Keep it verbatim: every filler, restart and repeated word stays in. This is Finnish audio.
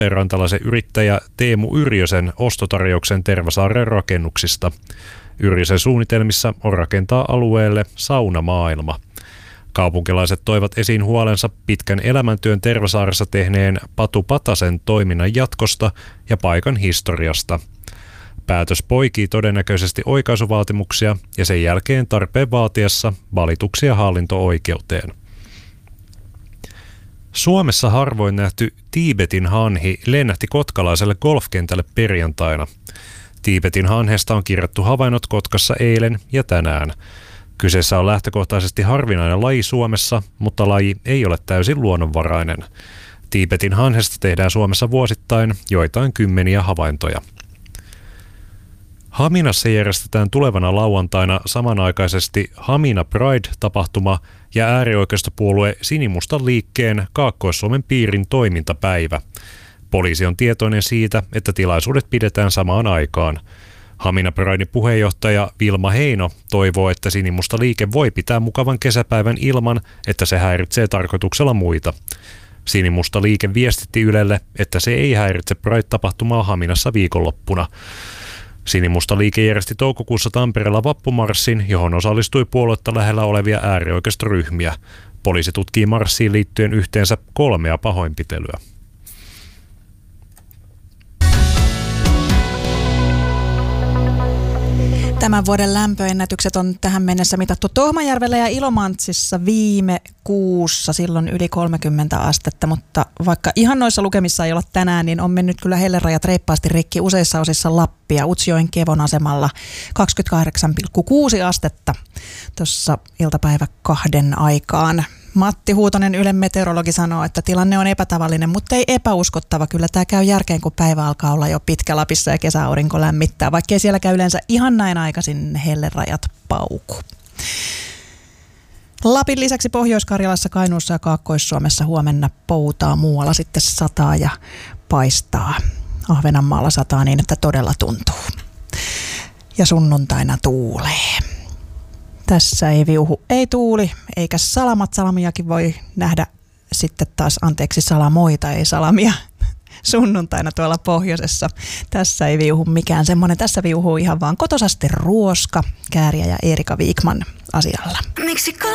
Lappeenrantalaisen yrittäjä Teemu Yrjösen ostotarjouksen Tervasaaren rakennuksista. Yrjösen suunnitelmissa on rakentaa alueelle saunamaailma. Kaupunkilaiset toivat esiin huolensa pitkän elämäntyön Tervasaaressa tehneen Patu Patasen toiminnan jatkosta ja paikan historiasta. Päätös poikii todennäköisesti oikaisuvaatimuksia ja sen jälkeen tarpeen vaatiessa valituksia hallinto-oikeuteen. Suomessa harvoin nähty Tiibetin hanhi lennähti kotkalaiselle golfkentälle perjantaina. Tiibetin hanhesta on kirjattu havainnot Kotkassa eilen ja tänään. Kyseessä on lähtökohtaisesti harvinainen laji Suomessa, mutta laji ei ole täysin luonnonvarainen. Tiibetin hanhesta tehdään Suomessa vuosittain joitain kymmeniä havaintoja. Haminassa järjestetään tulevana lauantaina samanaikaisesti Hamina Pride-tapahtuma ja äärioikeistopuolue Sinimustan liikkeen Kaakkois-Suomen piirin toimintapäivä. Poliisi on tietoinen siitä, että tilaisuudet pidetään samaan aikaan. Hamina Pridein puheenjohtaja Vilma Heino toivoo, että Sinimusta liike voi pitää mukavan kesäpäivän ilman, että se häiritsee tarkoituksella muita. Sinimusta liike viestitti Ylelle, että se ei häiritse Pride-tapahtumaa Haminassa viikonloppuna. Sinimusta liike järjesti toukokuussa Tampereella vappumarssin, johon osallistui puoluetta lähellä olevia äärioikeistoryhmiä. Poliisi tutkii marssiin liittyen yhteensä kolmea pahoinpitelyä. Tämän vuoden lämpöennätykset on tähän mennessä mitattu Tohmajärvellä ja Ilomantsissa viime kuussa, silloin yli kolmekymmentä astetta, mutta vaikka ihan noissa lukemissa ei olla tänään, niin on mennyt kyllä hellerajat reippaasti rikki useissa osissa Lappia. Utsjoen Kevon asemalla kaksikymmentäkahdeksan pilkku kuusi astetta tuossa iltapäivä kahden aikaan. Matti Huutonen, Ylen meteorologi, sanoo, että tilanne on epätavallinen, mutta ei epäuskottava. Kyllä tämä käy järkeen, kun päivä alkaa olla jo pitkä Lapissa ja kesäaurinko lämmittää, vaikkei siellä käy yleensä ihan näin aikaisin hellerajat pauku. Lapin lisäksi Pohjois-Karjalassa, Kainuussa ja Kaakkois-Suomessa huomenna poutaa, muualla sitten sataa ja paistaa. Ahvenanmaalla sataa niin, että todella tuntuu. Ja sunnuntaina tuulee. Tässä ei viuhu, ei tuuli, eikä salamat. Salamiakin voi nähdä sitten taas, anteeksi, salamoita, ei salamia, sunnuntaina tuolla pohjoisessa. Tässä ei viuhu mikään semmoinen, tässä viuhuu ihan vaan Kotosasten Ruoska, Kääriä ja Eerika Viikman asialla. Miksi